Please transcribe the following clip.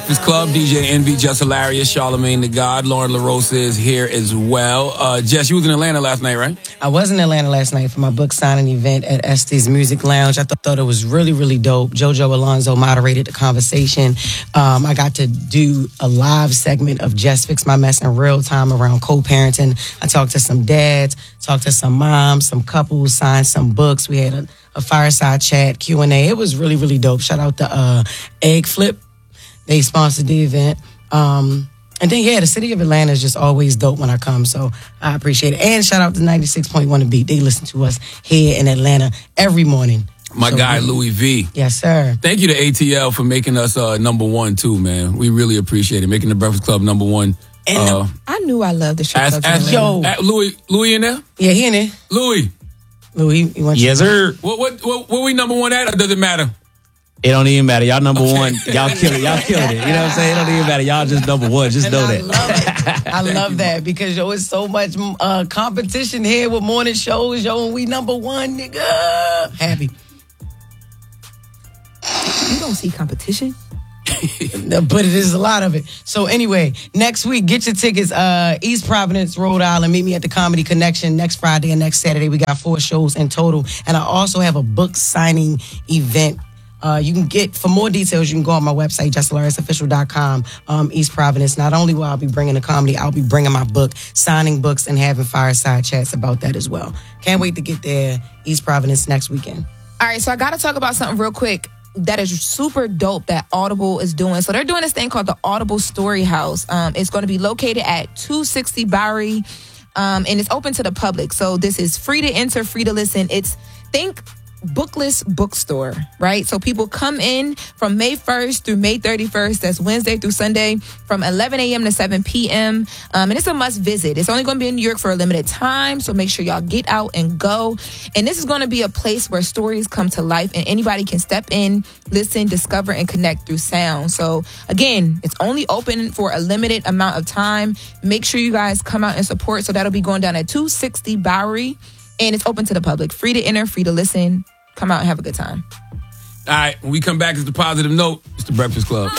Breakfast Club. DJ Envy, Just Hilarious, Charlamagne the God, Lauren LaRosa is here as well. Jess, you was in Atlanta last night, right? I was in Atlanta last night for my book signing event at Estes Music Lounge. I thought it was really, really dope. JoJo Alonzo moderated the conversation. I got to do a live segment of Just Fix My Mess in real time around co-parenting. I talked to some dads, talked to some moms, some couples, signed some books. We had a fireside chat, Q&A. It was really, really dope. Shout out to Egg Flip. They sponsored the event. And then, the city of Atlanta is just always dope when I come, so I appreciate it. And shout out to 96.1 The Beat. They listen to us here in Atlanta every morning. My guy, Louis V. Yes, sir. Thank you to ATL for making us number one, too, man. We really appreciate it. Making the Breakfast Club number one. And I knew I loved the show. Louis in there? Yeah, he in there. Louis, you want yes, sir. what we number one at, or does it matter? It don't even matter. Y'all number one. Y'all kill it. Y'all killing it. You know what I'm saying? It don't even matter. Y'all just number one. Just know that. I love that because, it's so much competition here with morning shows, and we number one, nigga. Happy. You don't see competition? But it is a lot of it. So anyway, next week, get your tickets. East Providence, Rhode Island. Meet me at the Comedy Connection next Friday and next Saturday. We got 4 shows in total. And I also have a book signing event. You can get, for more details, you can go on my website, justhilarious.official.com. East Providence. Not only will I be bringing the comedy, I'll be bringing my book, signing books, and having fireside chats about that as well. Can't wait to get there. East Providence next weekend. All right, so I got to talk about something real quick that is super dope that Audible is doing. So they're doing this thing called the Audible Story House. It's going to be located at 260 Bowery, and it's open to the public. So this is free to enter, free to listen. Think bookless bookstore, right? So people come in from May 1st through May 31st. That's Wednesday through Sunday from 11 a.m. to 7 p.m. And it's a must visit. It's only going to be in New York for a limited time. So make sure y'all get out and go. And this is going to be a place where stories come to life and anybody can step in, listen, discover, and connect through sound. So again, it's only open for a limited amount of time. Make sure you guys come out and support. So that'll be going down at 260 Bowery. And it's open to the public. Free to enter, free to listen. Come out and have a good time. All right, when we come back, it's the positive note. It's the Breakfast Club.